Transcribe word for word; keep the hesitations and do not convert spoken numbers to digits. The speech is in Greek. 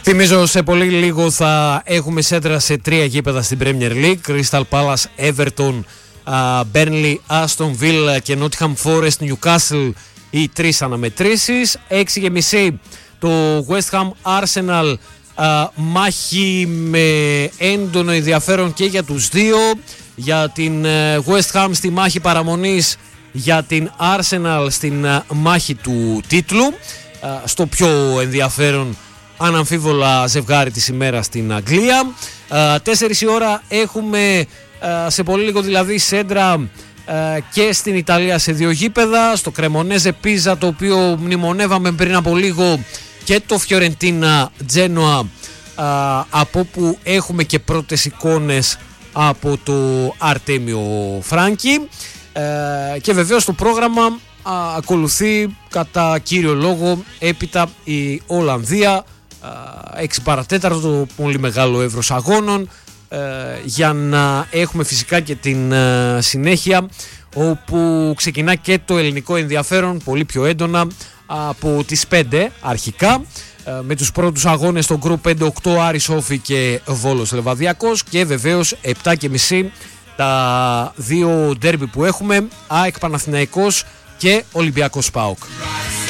Θυμίζω σε πολύ λίγο θα έχουμε σέντρα σε τρία γήπεδα στην Premier League. Crystal Palace, Everton, uh, Burnley, Aston Villa και Nottingham Forest, Newcastle, οι τρεις αναμετρήσεις. έξι και μισή το West Ham Arsenal, uh, μάχη με έντονο ενδιαφέρον και για τους δύο. Για την uh, West Ham στη μάχη παραμονής, για την Arsenal στην uh, μάχη του τίτλου. Uh, στο πιο ενδιαφέρον αναμφίβολα ζευγάρι της ημέρας στην Αγγλία. Τέσσερις η ώρα έχουμε σε πολύ λίγο δηλαδή σέντρα και στην Ιταλία σε δύο γήπεδα, στο Κρεμονέζε Πίζα, το οποίο μνημονεύαμε πριν από λίγο, και το Φιωρεντίνα Τζένοα, από όπου έχουμε και πρώτες εικόνες από το Αρτέμιο Φράνκι. Και βεβαίως το πρόγραμμα ακολουθεί κατά κύριο λόγο έπειτα η Ολλανδία, έξι παρατέταρτο, πολύ μεγάλο εύρος αγώνων, για να έχουμε φυσικά και την συνέχεια, όπου ξεκινά και το ελληνικό ενδιαφέρον πολύ πιο έντονα από τις πέντε αρχικά, με τους πρώτους αγώνες στο Group πέντε οκτώ, Άρης Όφη και Βόλος Λεβαδιακός, και βεβαίως επτά και μισή τα δύο ντέρμπι που έχουμε, ΑΕΚ Παναθηναϊκός και Ολυμπιακός ΠΑΟΚ.